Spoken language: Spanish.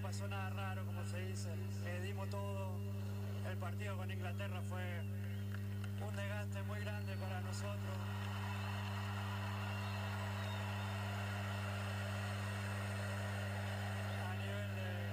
pasó nada raro, como se dice. Dimos todo. El partido con Inglaterra fue un desgaste muy grande para nosotros.